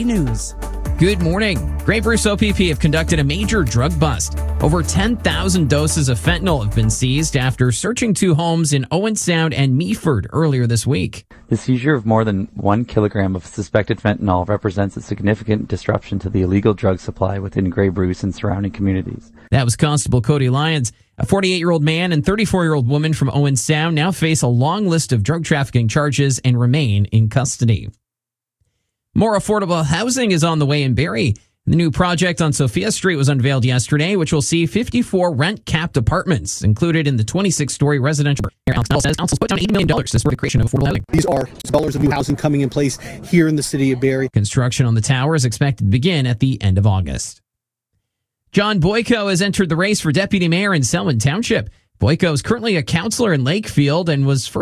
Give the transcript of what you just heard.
News. Good morning. Grey Bruce OPP have conducted a major drug bust. Over 10,000 doses of fentanyl have been seized after searching two homes in Owen Sound and Meaford earlier this week. The seizure of more than 1 kilogram of suspected fentanyl represents a significant disruption to the illegal drug supply within Grey Bruce and surrounding communities. That was Constable Cody Lyons. A 48-year-old man and 34-year-old woman from Owen Sound now face a long list of drug trafficking charges and remain in custody. More affordable housing is on the way in Barrie. The new project on Sophia Street was unveiled yesterday, which will see 54 rent-capped apartments included in the 26-story residential area. Council says council's put down $8 million to support the creation of affordable housing. These are dollars of new housing coming in place here in the city of Barrie. Construction on the tower is expected to begin at the end of August. John Boyko has entered the race for deputy mayor in Selwyn Township. Boyko is currently a councillor in Lakefield and was first